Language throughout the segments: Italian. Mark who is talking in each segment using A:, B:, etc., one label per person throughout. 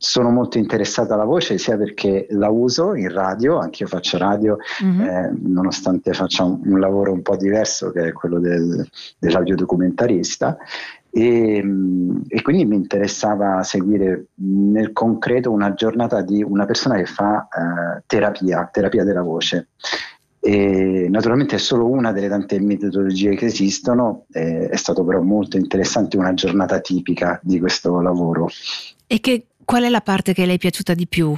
A: sono molto interessata alla voce, sia perché la uso in radio, anche io faccio radio, nonostante faccia un lavoro un po' diverso, che è quello dell'audiodocumentarista. E quindi mi interessava seguire nel concreto una giornata di una persona che fa terapia della voce. E naturalmente è solo una delle tante metodologie che esistono, è stato però molto interessante una giornata tipica di questo lavoro.
B: E qual è la parte che le è piaciuta di più?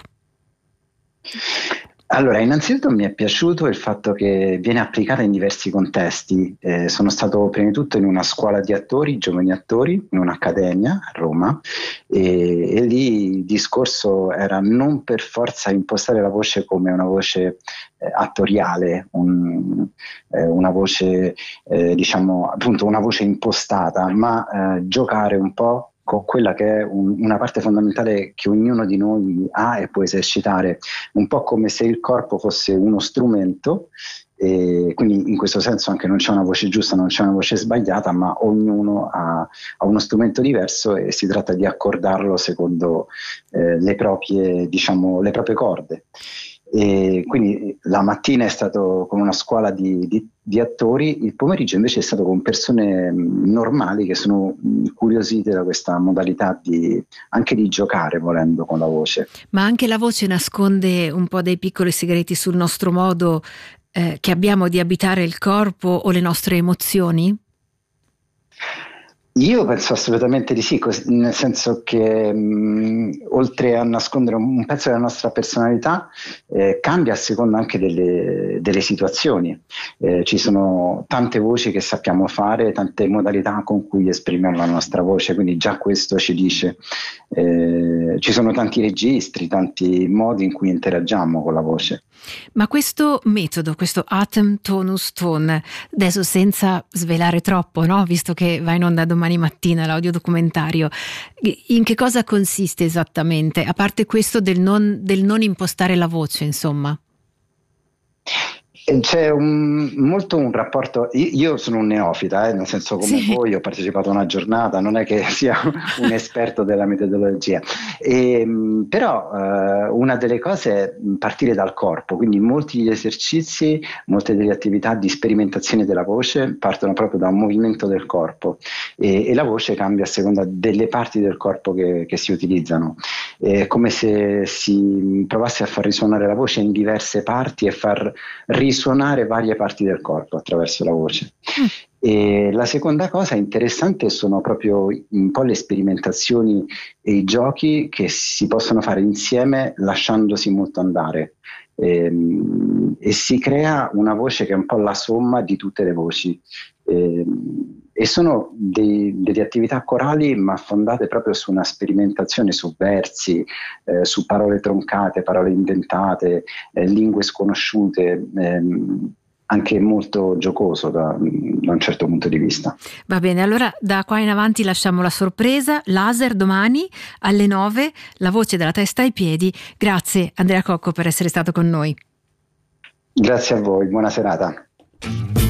A: Allora, innanzitutto mi è piaciuto il fatto che viene applicata in diversi contesti. Sono stato prima di tutto in una scuola di attori, giovani attori, in un'accademia a Roma, e lì il discorso era non per forza impostare la voce come una voce attoriale, una voce diciamo appunto una voce impostata, ma giocare un po' con quella che è una parte fondamentale che ognuno di noi ha e può esercitare, un po' come se il corpo fosse uno strumento, e quindi in questo senso anche non c'è una voce giusta, non c'è una voce sbagliata, ma ognuno ha uno strumento diverso e si tratta di accordarlo secondo le proprie corde. E quindi la mattina è stato con una scuola di attori, il pomeriggio invece è stato con persone normali che sono curiosite da questa modalità anche di giocare, volendo, con la voce.
B: Ma anche la voce nasconde un po' dei piccoli segreti sul nostro modo che abbiamo di abitare il corpo o le nostre emozioni?
A: Io penso assolutamente di sì, nel senso che oltre a nascondere un pezzo della nostra personalità, cambia a seconda anche delle situazioni. Ci sono tante voci che sappiamo fare, tante modalità con cui esprimiamo la nostra voce, quindi già questo ci dice. Ci sono tanti registri, tanti modi in cui interagiamo con la voce.
B: Ma questo metodo, questo Atem Tonus Ton, adesso senza svelare troppo, no? Visto che va in onda domani mattina l'audiodocumentario, in che cosa consiste esattamente? A parte questo del non impostare la voce, insomma.
A: C'è molto un rapporto, io sono un neofita, nel senso come
B: Sì.
A: voi ho partecipato a una giornata, non è che sia un esperto della metodologia, però una delle cose è partire dal corpo, quindi molti degli esercizi, molte delle attività di sperimentazione della voce partono proprio da un movimento del corpo e la voce cambia a seconda delle parti del corpo che si utilizzano. È come se si provasse a far risuonare la voce in diverse parti e far risuonare varie parti del corpo attraverso la voce. E la seconda cosa interessante sono proprio un po' le sperimentazioni e i giochi che si possono fare insieme lasciandosi molto andare. E si crea una voce che è un po' la somma di tutte le voci. E sono delle attività corali ma fondate proprio su una sperimentazione su versi, su parole troncate, parole inventate, lingue sconosciute, anche molto giocoso da un certo punto di vista.
B: Va bene, allora da qua in avanti lasciamo la sorpresa. Laser domani alle 9, la voce dalla testa ai piedi. Grazie Andrea Cocco per essere stato con noi.
A: Grazie a voi, buona serata.